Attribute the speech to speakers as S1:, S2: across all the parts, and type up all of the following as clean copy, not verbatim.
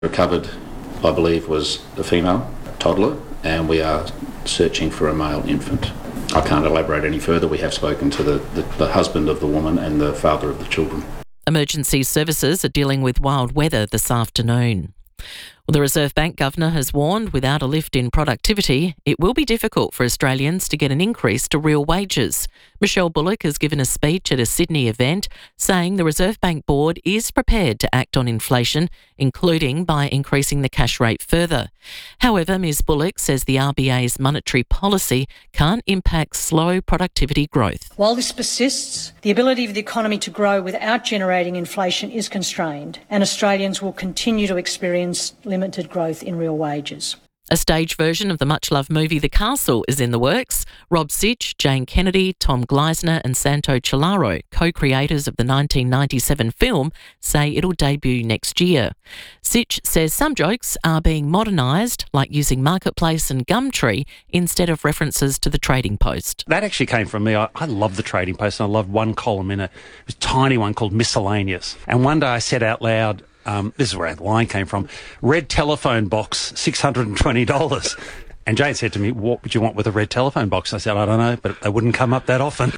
S1: Recovered, I believe, was a female toddler, and we are searching for a male infant. I can't elaborate any further. We have spoken to the husband of the woman and the father of the children.
S2: Emergency services are dealing with wild weather this afternoon. Well, the Reserve Bank Governor has warned without a lift in productivity, it will be difficult for Australians to get an increase to real wages. Michelle Bullock has given a speech at a Sydney event saying the Reserve Bank Board is prepared to act on inflation, including by increasing the cash rate further. However, Ms Bullock says the RBA's monetary policy can't impact slow productivity growth.
S3: While this persists, the ability of the economy to grow without generating inflation is constrained, and Australians will continue to experience limited growth in real wages.
S2: A stage version of the much-loved movie The Castle is in the works. Rob Sitch, Jane Kennedy, Tom Gleisner and Santo Ciallaro, co-creators of the 1997 film, say it'll debut next year. Sitch says some jokes are being modernised, like using Marketplace and Gumtree instead of references to the Trading Post.
S4: That actually came from me. I love the Trading Post, and I loved one column in it. It was a tiny one called Miscellaneous. And one day I said out loud, this is where the line came from, red telephone box, $620. And Jane said to me, what would you want with a red telephone box? I said, I don't know, but they wouldn't come up that often.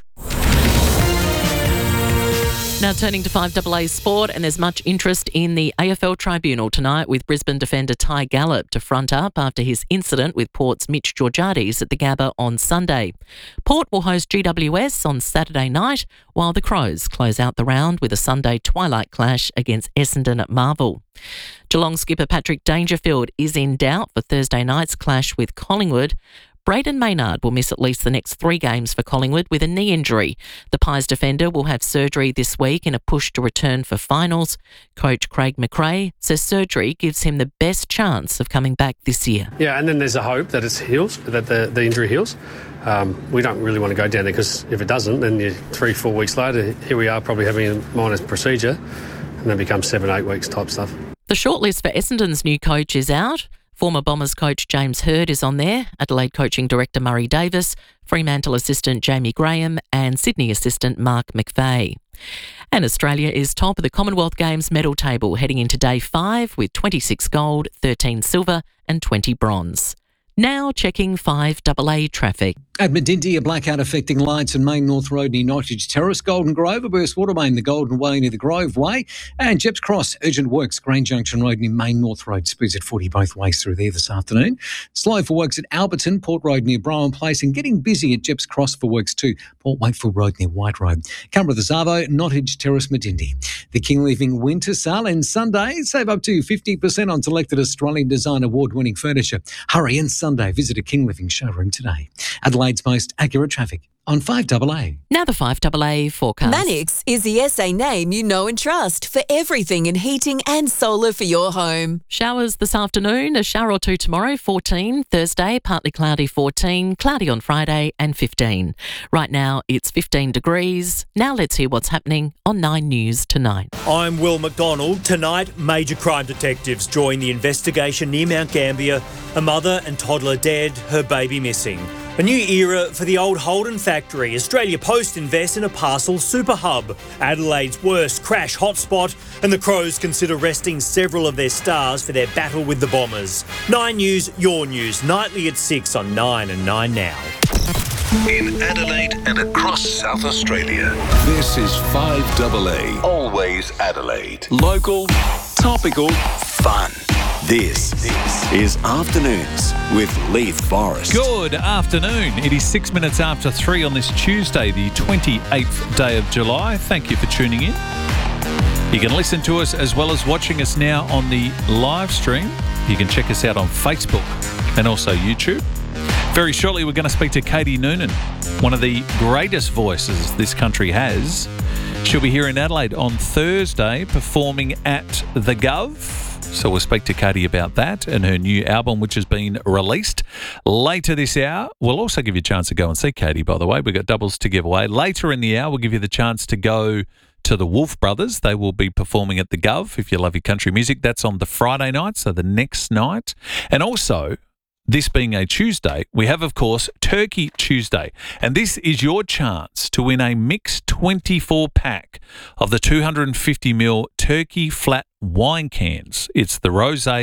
S2: Now turning to 5AA sport, and there's much interest in the AFL tribunal tonight with Brisbane defender Ty Gallop to front up after his incident with Port's Mitch Georgiades at the Gabba on Sunday. Port will host GWS on Saturday night, while the Crows close out the round with a Sunday twilight clash against Essendon at Marvel. Geelong skipper Patrick Dangerfield is in doubt for Thursday night's clash with Collingwood. Brayden Maynard will miss at least the next 3 games for Collingwood with a knee injury. The Pies defender will have surgery this week in a push to return for finals. Coach Craig McRae says surgery gives him the best chance of coming back this year.
S5: Yeah, and then there's a hope that it heals, that the injury heals. We don't really want to go down there because if it doesn't, then 3-4 weeks later, here we are probably having a minor procedure and then becomes 7-8 weeks type stuff.
S2: The shortlist for Essendon's new coach is out. Former Bombers coach James Hird is on there, Adelaide coaching director Murray Davis, Fremantle assistant Jamie Graham and Sydney assistant Mark McVeigh. And Australia is top of the Commonwealth Games medal table heading into day 5 with 26 gold, 13 silver and 20 bronze. Now checking 5AA traffic.
S6: At Medinty, a blackout affecting lights in Main North Road near Nottage Terrace, Golden Grove, a burst water main the Golden Way near the Grove Way, and Jeps Cross, urgent works, Grange Junction Road near Main North Road, speeds at 40 both ways through there this afternoon. Slow for works at Alberton, Port Road near Brown Place, and getting busy at Jeps Cross for works too, Port Wakefield Road near White Road. Canberra the Zavo, Nottage Terrace, Medinty. The King Living Winter Sale and Sunday, save up to 50% on selected Australian Design Award-winning furniture. Hurry and Sunday, visit a King Living showroom today. Adelaide's most accurate traffic on 5AA.
S2: Now the 5AA forecast.
S7: Mannix is the SA name you know and trust for everything in heating and solar for your home.
S2: Showers this afternoon, a shower or two tomorrow, 14. Thursday, partly cloudy, 14. Cloudy on Friday and 15. Right now, it's 15 degrees. Now let's hear what's happening on 9 News tonight.
S8: I'm Will McDonald. Tonight, major crime detectives join the investigation near Mount Gambier. A mother and toddler dead, her baby missing. A new era for the old Holden factory. Australia Post invests in a parcel super hub. Adelaide's worst crash hotspot, and the Crows consider resting several of their stars for their battle with the Bombers. 9 News, your news, nightly at 6 on 9 and 9 Now.
S9: In Adelaide and across South Australia, this is 5AA. Always Adelaide. Local, topical, fun. This is Afternoons with Leith Forrest.
S10: Good afternoon. It is 6 minutes after 3 on this Tuesday, the 28th day of July. Thank you for tuning in. You can listen to us as well as watching us now on the live stream. You can check us out on Facebook and also YouTube. Very shortly, we're going to speak to Katie Noonan, one of the greatest voices this country has. She'll be here in Adelaide on Thursday performing at the Gov. So we'll speak to Katie about that and her new album, which has been released later this hour. We'll also give you a chance to go and see Katie, by the way. We've got doubles to give away. Later in the hour, we'll give you the chance to go to the Wolf Brothers. They will be performing at the Gov. If you love your country music, that's on the Friday night, so the next night. And also, this being a Tuesday, we have, of course, Turkey Tuesday. And this is your chance to win a mixed 24 pack of the 250ml Turkey Flat wine cans. It's the Rosé